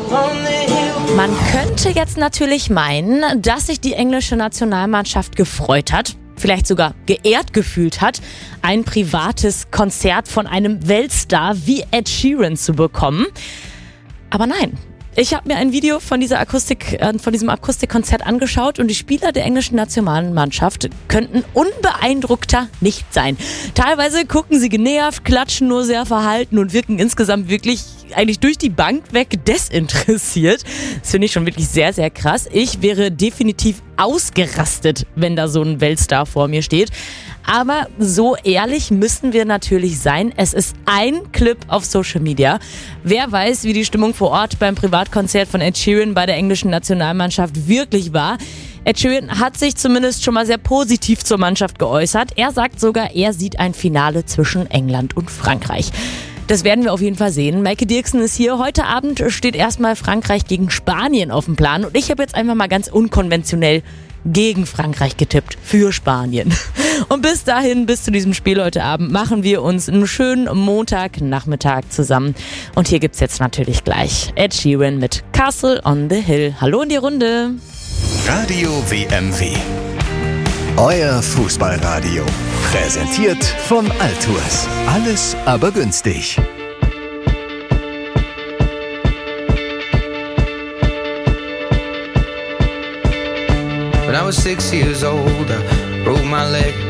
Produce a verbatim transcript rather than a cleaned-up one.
Man könnte jetzt natürlich meinen, dass sich die englische Nationalmannschaft gefreut hat, vielleicht sogar geehrt gefühlt hat, ein privates Konzert von einem Weltstar wie Ed Sheeran zu bekommen. Aber nein. Ich habe mir ein Video von dieser Akustik, äh, von diesem Akustikkonzert angeschaut und die Spieler der englischen Nationalmannschaft könnten unbeeindruckter nicht sein. Teilweise gucken sie genervt, klatschen nur sehr verhalten und wirken insgesamt wirklich eigentlich durch die Bank weg desinteressiert. Das finde ich schon wirklich sehr, sehr krass. Ich wäre definitiv ausgerastet, wenn da so ein Weltstar vor mir steht. Aber so ehrlich müssen wir natürlich sein. Es ist ein Clip auf Social Media. Wer weiß, wie die Stimmung vor Ort beim Privatkonzert von Ed Sheeran bei der englischen Nationalmannschaft wirklich war. Ed Sheeran hat sich zumindest schon mal sehr positiv zur Mannschaft geäußert. Er sagt sogar, er sieht ein Finale zwischen England und Frankreich. Das werden wir auf jeden Fall sehen. Maike Dirksen ist hier. Heute Abend steht erstmal Frankreich gegen Spanien auf dem Plan. Und ich habe jetzt einfach mal ganz unkonventionell gegen Frankreich getippt. Für Spanien. Und bis dahin, bis zu diesem Spiel heute Abend, machen wir uns einen schönen Montagnachmittag zusammen. Und hier gibt's jetzt natürlich gleich Ed Sheeran mit Castle on the Hill. Hallo in die Runde. Radio W M W. Euer Fußballradio. Präsentiert von Altours. Alles aber günstig. When I was six years old, I broke my leg.